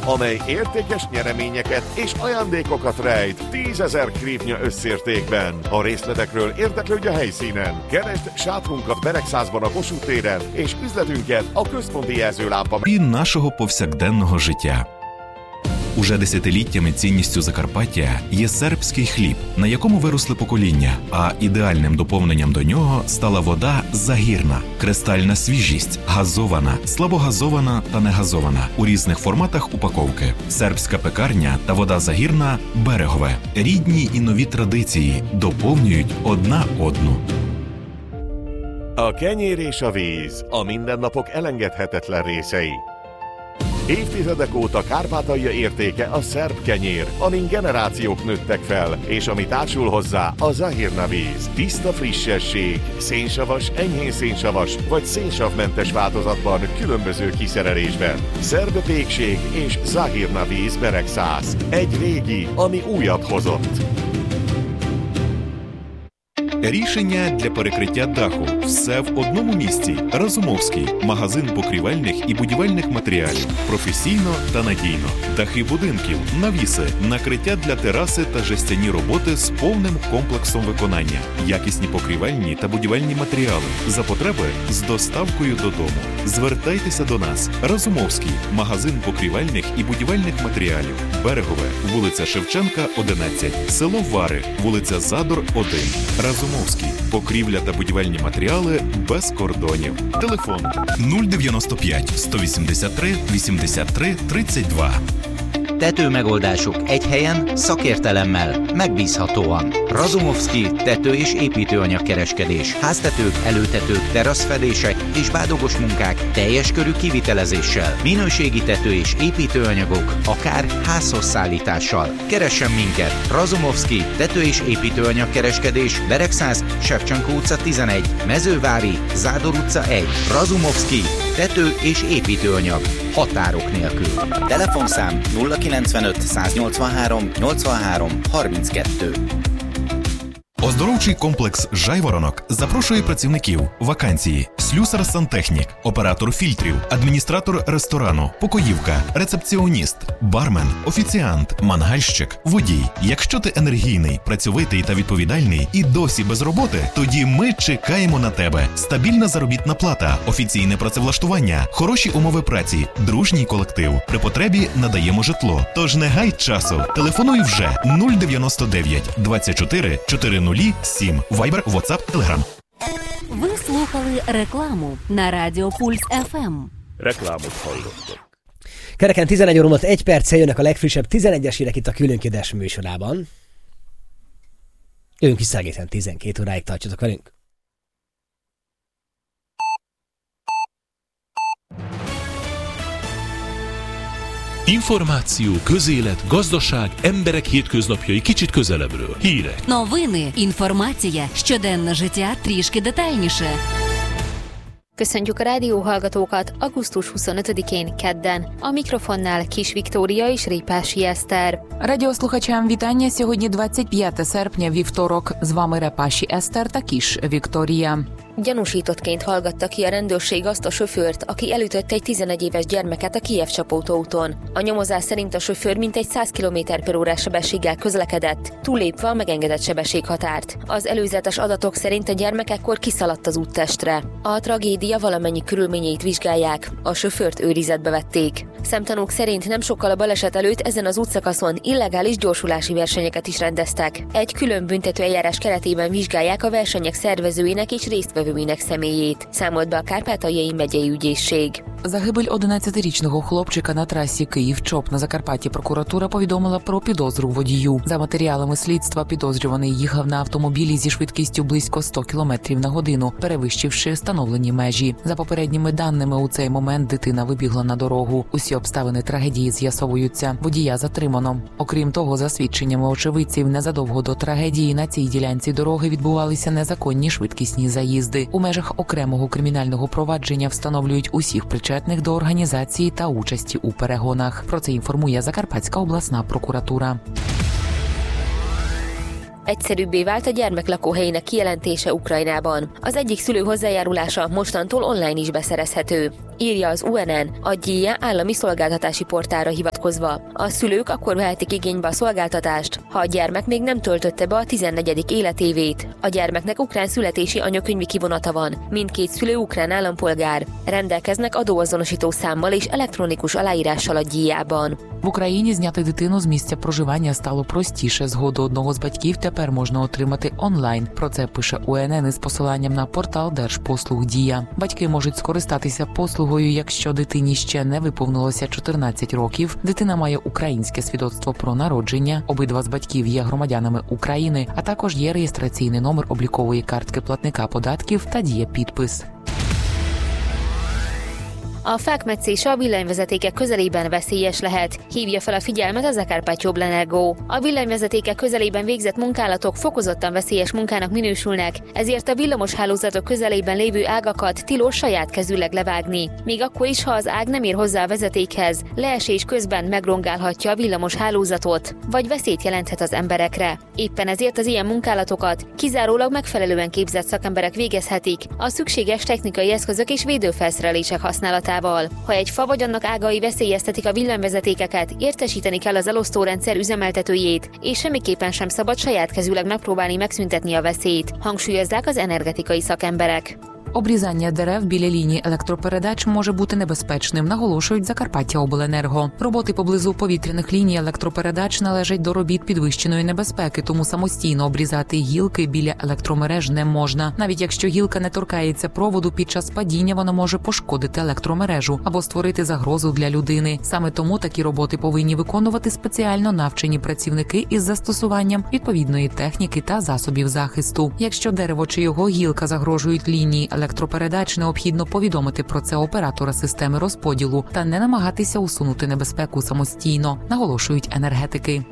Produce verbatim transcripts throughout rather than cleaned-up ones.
amely értékes nyereményeket és ajándékokat rejt tízezer krívnya összértékben. A részletekről érdeklődj a helyszínen. Keresd sátrunkat Beregszázban a Kossuth téren és üzletünket a központi jelzőlámpa і нашого повсякденного життя. Уже десятиліттями цінністю Закарпаття є сербський хліб, на якому виросли покоління, а ідеальним доповненням до нього стала вода Загірна. Кристальна свіжість, газована, слабогазована та негазована у різних форматах упаковки. Сербська пекарня та вода Загірна – Берегове. Рідні і нові традиції доповнюють одна одну. A kenyér és a víz, a mindennapok elengedhetetlen részei. Évtizedek óta Kárpátalja értéke a szerb kenyér, amin generációk nőttek fel, és ami társul hozzá a Zahirna víz. Tiszta frissesség, szénsavas, enyhén szénsavas vagy szénsavmentes változatban, különböző kiszerelésben. Szerb pékség és Zahirna víz Beregszáz. Egy régi, ami újat hozott. Рішення для перекриття даху. Все в одному місці. Разумовський. Магазин покрівельних і будівельних матеріалів. Професійно та надійно. Дахи будинків, навіси, накриття для тераси та жестяні роботи з повним комплексом виконання. Якісні покрівельні та будівельні матеріали. За потреби з доставкою додому. Звертайтеся до нас. Разумовський. Магазин покрівельних і будівельних матеріалів. Берегове. Вулиця Шевченка, одинадцять. Село Вари. Вулиця Задор, один. Разумовський. Покрівля та будівельні матеріали без korдonів. Телефон нуль дев'яносто п'ять сто вісімдесят три вісімдесят три тридцять два. Tetőmegoldások egy helyen, szakértelemmel, megbízhatóan. Razumovszky tető- és építőanyagkereskedés. Háztetők, előtetők, teraszfedések és bádogos munkák teljes körű kivitelezéssel. Minőségi tető- és építőanyagok, akár házhoz szállítással. Keressen minket! Razumovszky tető- és építőanyagkereskedés, Beregszáz, Shevchenko utca tizenegy, Mezővári, Zádor utca egy. Razumovszky tető- és építőanyag. Határok nélkül. Telefonszám nulla kilencvenöt száznyolcvanhárom nyolcvanhárom harminckettő. Оздоровчий комплекс «Жайворонок» запрошує працівників. Вакансії: слюсар-сантехнік, оператор фільтрів, адміністратор ресторану, покоївка, рецепціоніст, бармен, офіціант, мангальщик, водій. Якщо ти енергійний, працьовитий та відповідальний і досі без роботи, тоді ми чекаємо на тебе. Стабільна заробітна плата, офіційне працевлаштування, хороші умови праці, дружній колектив. При потребі надаємо житло. Тож не гай часу. Телефонуй вже нуль дев'яносто дев'ять двадцять чотири чотири нуль сім. Вайбер, Ватсап, Телеграм. Ви слухали рекламу на Радіо Пульс еф ем. Reklámot hallottok. Kereken tizenegy óra egy perccel jönnek a legfrissebb tizenegyes hírek itt a Különkiadás műsorában. Jövünk vissza egészen tizenkét óráig, tartsatok velünk! Információ, közélet, gazdaság, emberek hétköznapjai kicsit közelebbről. Hírek. Новини, інформація, щоденне життя трішки детальніше. Köszöntjük a rádióhallgatókat augusztus huszonötödikén kedden. A mikrofonnál Kis Viktória és Репаші Естер. Радіослухачам вітання. Сьогодні двадцять п'яте серпня, вівторок. З вами Репаші Естер та Кis Viktória. Gyanúsítottként hallgatta ki a rendőrség azt a sofőrt, aki elütött egy tizenegy éves gyermeket a Kijev-Csapótó úton. A nyomozás szerint a sofőr mintegy száz kilométer per órás sebességgel közlekedett, túllépve a megengedett sebességhatárt. Az előzetes adatok szerint a gyermek ekkor kiszaladt az úttestre. A tragédia valamennyi körülményeit vizsgálják, a sofőrt őrizetbe vették. Szemtanúk szerint nem sokkal a baleset előtt ezen az útszakaszon illegális gyorsulási versenyeket is rendeztek. Egy külön büntetőeljárás keretében vizsgálják a versenyek szervezőinek és résztvevőinek személyét, számolt be a Kárpátaljai megyei ügyészség. Загибель одинадцятирічного хлопчика на трасі Київ-Чоп на Закарпатті прокуратура повідомила про підозру водію. За матеріалами слідства підозрюваний їхав на автомобілі зі швидкістю близько сто кілометрів на годину, перевищивши встановлені межі. За попередніми даними, у цей момент дитина вибігла на дорогу. Усі обставини трагедії з'ясовуються. Водія затримано. Окрім того, за свідченнями очевидців, незадовго до трагедії на цій ділянці дороги відбувалися незаконні швидкісні заїзди. У межах окремого кримінального провадження встановлюють усіх причетних до організації та участі у перегонах. Про це інформує Закарпатська обласна прокуратура. Egyszerűbbé vált a gyermek lakóhelyének kijelentése Ukrajnában. Az egyik szülő hozzájárulása mostantól online is beszerezhető. Írja az u en en, a Gyia állami szolgáltatási portálra hivatkozva. A szülők akkor vehetik igénybe a szolgáltatást, ha a gyermek még nem töltötte be a tizennegyedik életévét. A gyermeknek ukrán születési anyakönyvi kivonata van. Mindkét szülő ukrán állampolgár. Rendelkeznek adóazonosító számmal és elektronikus aláírással a Gyijában. В Україні зняти дитину з місця проживання стало простіше. Згоду одного з батьків тепер можна отримати онлайн. Про це пише у ен ен із посиланням на портал Держпослуг Дія. Батьки можуть скористатися послугою, якщо дитині ще не виповнилося чотирнадцять років, дитина має українське свідоцтво про народження, обидва з батьків є громадянами України, а також є реєстраційний номер облікової картки платника податків та діє підпис. A fákmetszés a villanyvezetékek közelében veszélyes lehet, hívja fel a figyelmet a Zakarpatyi-Oblenergo. A villanyvezetékek közelében végzett munkálatok fokozottan veszélyes munkának minősülnek, ezért a villamos hálózatok közelében lévő ágakat tilos saját kezűleg levágni. Még akkor is, ha az ág nem ér hozzá a vezetékhez, leesés közben megrongálhatja a villamos hálózatot, vagy veszélyt jelenthet az emberekre. Éppen ezért az ilyen munkálatokat kizárólag megfelelően képzett szakemberek végezhetik, a szükséges technikai eszközök és védőfelszerelések használatával. Ha egy fa vagy annak ágai veszélyeztetik a villanyvezetékeket, értesíteni kell az elosztórendszer üzemeltetőjét, és semmiképpen sem szabad saját kezűleg megpróbálni megszüntetni a veszélyt, hangsúlyozzák az energetikai szakemberek. Обрізання дерев біля лінії електропередач може бути небезпечним, наголошують Закарпаття-Обленерго. Роботи поблизу повітряних ліній електропередач належать до робіт підвищеної небезпеки, тому самостійно обрізати гілки біля електромереж не можна. Навіть якщо гілка не торкається проводу, під час падіння вона може пошкодити електромережу або створити загрозу для людини. Саме тому такі роботи повинні виконувати спеціально навчені працівники із застосуванням відповідної техніки та засобів захисту. Якщо дерево чи його гілка загрожують лінії електропередач, необхідно повідомити про це оператора системи розподілу та не намагатися усунути небезпеку самостійно, наголошують енергетики.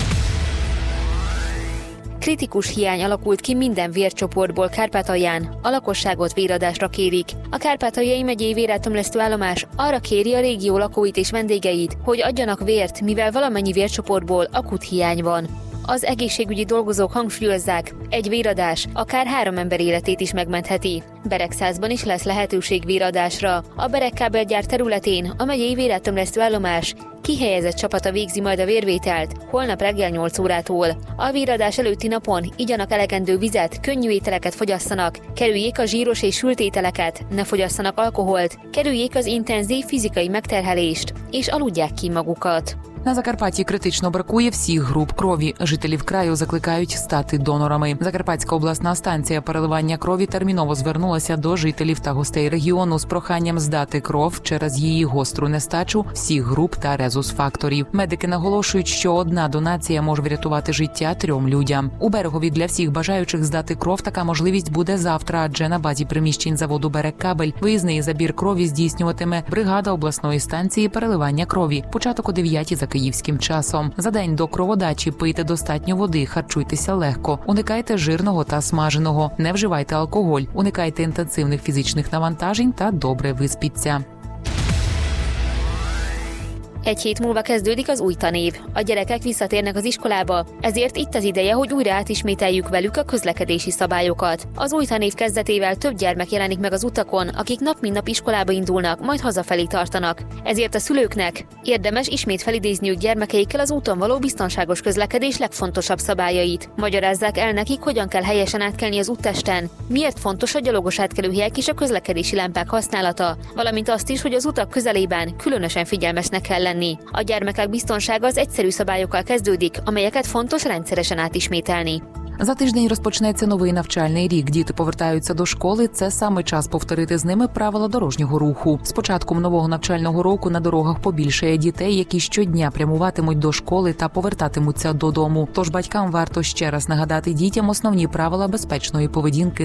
Kritikus hiány alakult ki minden vércsoportból Kárpátalján, a lakosságot véradásra kérik. A Kárpátaljai megyei véráttömlesztő állomás arra kéri a régió lakóit és vendégeit, hogy adjanak vért, mivel valamennyi vércsoportból akut hiány van. Az egészségügyi dolgozók hangsúlyozzák, egy véradás akár három ember életét is megmentheti. Beregszázban is lesz lehetőség véradásra. A beregkábelgyár területén a megyei véráttömlesztő állomás kihelyezett csapata végzi majd a vérvételt holnap reggel nyolc órától. A véradás előtti napon igyanak elegendő vizet, könnyű ételeket fogyasszanak, kerüljék a zsíros és sült ételeket, ne fogyasszanak alkoholt, kerüljék az intenzív fizikai megterhelést, és aludják ki magukat. На Закарпатті критично бракує всіх груп крові. Жителів краю закликають стати донорами. Закарпатська обласна станція переливання крові терміново звернулася до жителів та гостей регіону з проханням здати кров через її гостру нестачу всіх груп та резус-факторів. Медики наголошують, що одна донація може врятувати життя трьом людям. У Берегові для всіх бажаючих здати кров така можливість буде завтра, адже на базі приміщень заводу «Берегкабель» виїзний забір крові здійснюватиме бригада обласної станції переливання крові. Початок о дев'ятій за київським часом. За день до кроводачі пийте достатньо води, харчуйтеся легко, уникайте жирного та смаженого, не вживайте алкоголь, уникайте інтенсивних фізичних навантажень та добре виспіться. Egy hét múlva kezdődik az új tanév. A gyerekek visszatérnek az iskolába, ezért itt az ideje, hogy újra átismételjük velük a közlekedési szabályokat. Az új tanév kezdetével több gyermek jelenik meg az utakon, akik nap mint nap iskolába indulnak, majd hazafelé tartanak. Ezért a szülőknek érdemes ismét felidézniük gyermekeikkel az úton való biztonságos közlekedés legfontosabb szabályait. Magyarázzák el nekik, hogyan kell helyesen átkelni az úttesten, miért fontos a gyalogos átkelőhelyek és a közlekedési lámpák használata, valamint azt is, hogy az utak közelében különösen figyelmesnek kell lenni. A gyermekek biztonsága az egyszerű szabályokkal kezdődik, amelyeket fontos rendszeresen átismételni. За тиждень розпочнеться новий навчальний рік. Діти повертаються до школи. Це саме час повторити з ними правила дорожнього руху. З початком нового навчального року на дорогах побільшає дітей, які щодня прямуватимуть до школи та повертатимуться додому. Тож батькам варто ще раз нагадати дітям основні правила безпечної поведінки